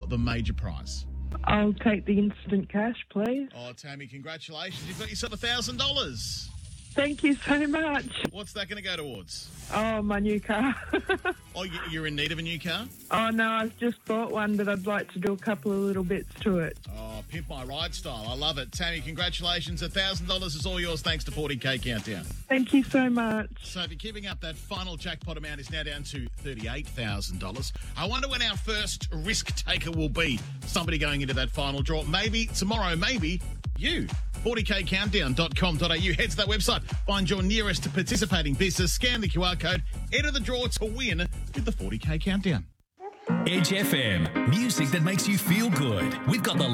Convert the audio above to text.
the major prize? I'll take the instant cash, please. Oh, Tammy, congratulations. You've got yourself $1,000. Thank you so much. What's that going to go towards? Oh, my new car. Oh, you're in need of a new car? Oh, no, I've just bought one, but I'd like to do a couple of little bits to it. Oh, pimp my ride style. I love it. Tammy, congratulations. $1,000 is all yours thanks to 40K Countdown. Thank you so much. So if you're keeping up, that final jackpot amount is now down to $38,000. I wonder when our first risk taker will be. Somebody going into that final draw. Maybe tomorrow, maybe you. 40kcountdown.com.au. Head to that website. Find your nearest participating business. Scan the QR code. Enter the draw to win with the 40K Countdown. Edge FM. Music that makes you feel good. We've got the